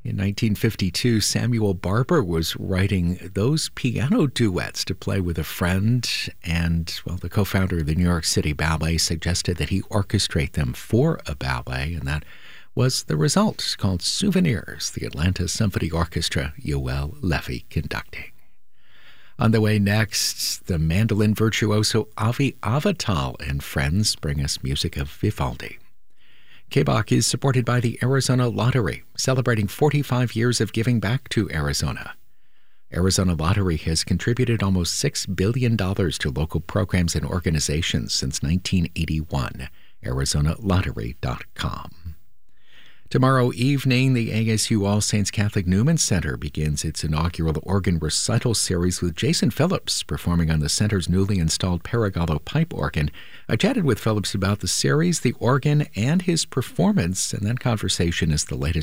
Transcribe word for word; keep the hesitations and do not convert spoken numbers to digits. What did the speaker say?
In nineteen fifty-two, Samuel Barber was writing those piano duets to play with a friend, and, well, the co-founder of the New York City Ballet suggested that he orchestrate them for a ballet, and that was the result. It's called Souvenirs, the Atlanta Symphony Orchestra, Yoel Levy conducting. On the way next, the mandolin virtuoso Avi Avital and friends bring us music of Vivaldi. K B O C is supported by the Arizona Lottery, celebrating forty-five years of giving back to Arizona. Arizona Lottery has contributed almost six billion dollars to local programs and organizations since nineteen eighty-one. Arizona Lottery dot com. Tomorrow evening, the A S U All Saints Catholic Newman Center begins its inaugural organ recital series with Jason Phillips performing on the center's newly installed Paragallo pipe organ. I chatted with Phillips about the series, the organ, and his performance, and that conversation is the latest